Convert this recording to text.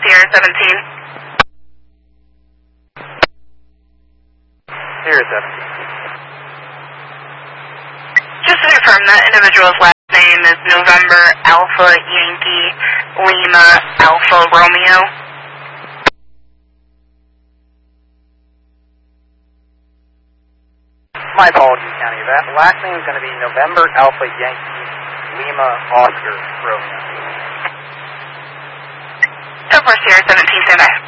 Sierra 17. Sierra 17. Just to confirm, that individual's last name is November Alpha Yankee Lima Alpha Romeo. My apologies, County. That last name is going to be November Alpha Yankee Lima Oscar Romeo. So for Sierra 17, stand by.